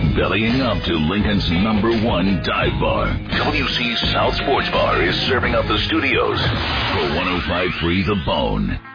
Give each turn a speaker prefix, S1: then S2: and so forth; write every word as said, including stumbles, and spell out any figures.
S1: Bellying up to Lincoln's number one dive bar. W C South Sports Bar is serving up the studios for one oh five point three The Bone.